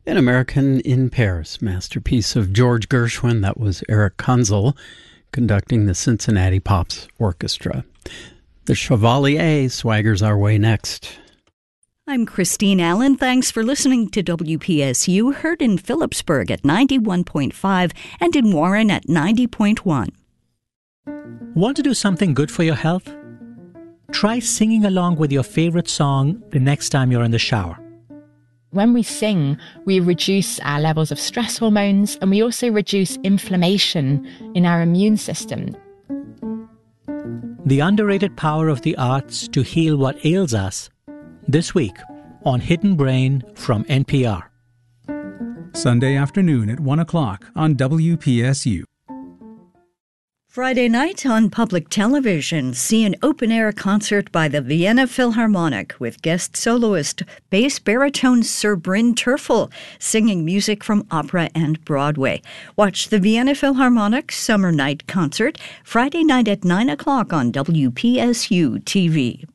An American in Paris, masterpiece of George Gershwin. That was Eric Kunzel conducting the Cincinnati Pops Orchestra. The Chevalier swaggers our way next. I'm Christine Allen. Thanks for listening to WPSU, heard in Phillipsburg at 91.5 and in Warren at 90.1. Want to do something good for your health? Try singing along with your favorite song the next time you're in the shower. When we sing, we reduce our levels of stress hormones and we also reduce inflammation in our immune system. The underrated power of the arts to heal what ails us, this week on Hidden Brain from NPR. Sunday afternoon at 1 o'clock on WPSU. Friday night on public television, see an open-air concert by the Vienna Philharmonic with guest soloist, bass baritone Sir Bryn Terfel, singing music from opera and Broadway. Watch the Vienna Philharmonic Summer Night Concert Friday night at 9 o'clock on WPSU TV.